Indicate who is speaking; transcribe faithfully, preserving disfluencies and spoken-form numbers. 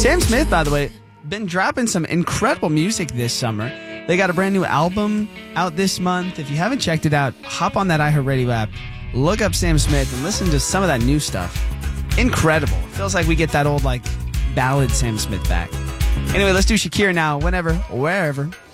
Speaker 1: Sam Smith, by the way, been dropping some incredible music this summer. They got a brand new album out this month. If you haven't checked it out, hop on that iHeartRadio app, look up Sam Smith, and listen to some of that new stuff. Incredible. Feels like we get that old, like, ballad Sam Smith back. Anyway, let's do Shakira now, whenever, wherever.